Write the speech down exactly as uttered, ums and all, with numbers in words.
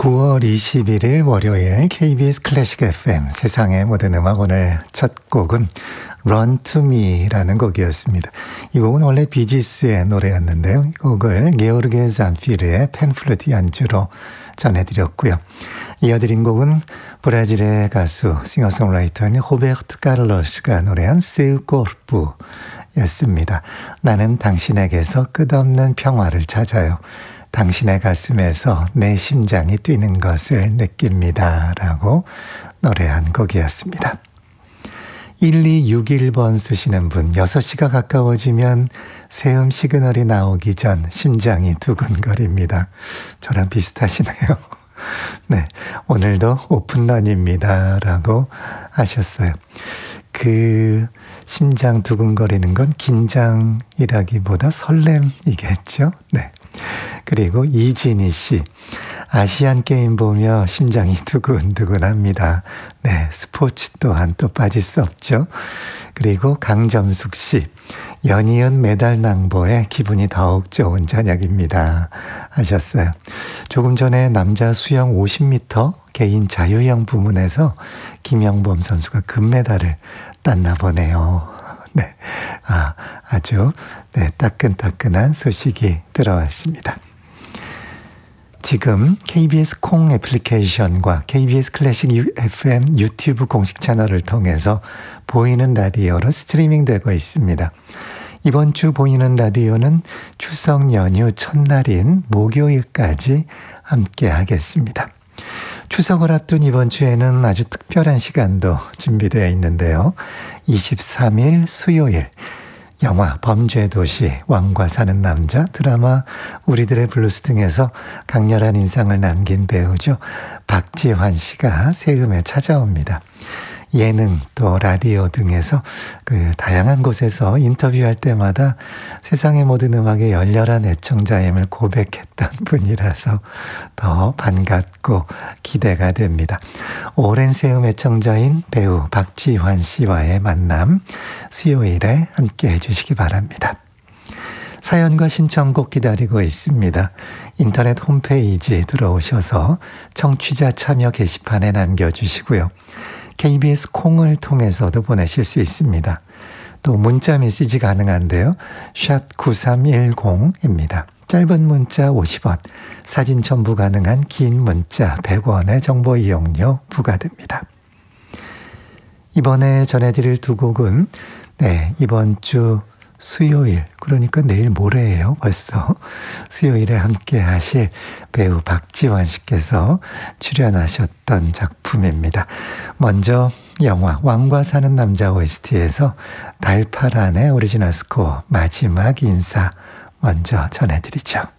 구월 이십일일 월요일 케이비에스 클래식 에프엠 세상의 모든 음악, 오늘 첫 곡은 Run to Me라는 곡이었습니다. 이 곡은 원래 비지스의 노래였는데요. 이 곡을 게오르게 잔피르의 팬플루트 연주로 전해드렸고요. 이어드린 곡은 브라질의 가수 싱어송라이터인 호베르토 카를로스가 노래한 세우 코르푸 였습니다. 나는 당신에게서 끝없는 평화를 찾아요. 당신의 가슴에서 내 심장이 뛰는 것을 느낍니다. 라고 노래한 곡이었습니다. 일이육일 번 쓰시는 분, 여섯 시가 가까워지면 세음 시그널이 나오기 전 심장이 두근거립니다. 저랑 비슷하시네요. 네, 오늘도 오픈런입니다. 라고 하셨어요. 그 심장 두근거리는 건 긴장이라기보다 설렘이겠죠. 네. 그리고 이진희 씨, 아시안 게임 보며 심장이 두근두근합니다. 네, 스포츠 또한 또 빠질 수 없죠. 그리고 강점숙 씨, 연이은 메달 낭보에 기분이 더욱 좋은 저녁입니다. 하셨어요. 조금 전에 남자 수영 오십 미터 개인 자유형 부문에서 김영범 선수가 금메달을 땄나 보네요. 네, 아, 아주 네, 따끈따끈한 소식이 들어왔습니다. 지금 케이비에스 콩 애플리케이션과 케이비에스 클래식 에프엠 유튜브 공식 채널을 통해서 보이는 라디오로 스트리밍 되고 있습니다. 이번 주 보이는 라디오는 추석 연휴 첫날인 목요일까지 함께 하겠습니다. 추석을 앞둔 이번 주에는 아주 특별한 시간도 준비되어 있는데요. 이십삼일 수요일, 영화 범죄도시, 왕과 사는 남자, 드라마 우리들의 블루스 등에서 강렬한 인상을 남긴 배우죠. 박지환 씨가 세음에 찾아옵니다. 예능 또 라디오 등에서 그 다양한 곳에서 인터뷰할 때마다 세상의 모든 음악에 열렬한 애청자임을 고백했던 분이라서 더 반갑고 기대가 됩니다. 오랜 세음 애청자인 배우 박지환 씨와의 만남, 수요일에 함께 해주시기 바랍니다. 사연과 신청곡 기다리고 있습니다. 인터넷 홈페이지 들어오셔서 청취자 참여 게시판에 남겨주시고요. 케이비에스 콩을 통해서도 보내실 수 있습니다. 또 문자 메시지 가능한데요. 샵 구삼일공입니다. 짧은 문자 오십 원, 사진 첨부 가능한 긴 문자 백 원의 정보 이용료 부과됩니다. 이번에 전해드릴 두 곡은 네, 이번 주 수요일, 그러니까 내일 모레예요. 벌써 수요일에 함께 하실 배우 박지환 씨께서 출연하셨던 작품입니다. 먼저 영화 왕과 사는 남자 오에스티에서 달파란의 오리지널 스코어 마지막 인사 먼저 전해드리죠.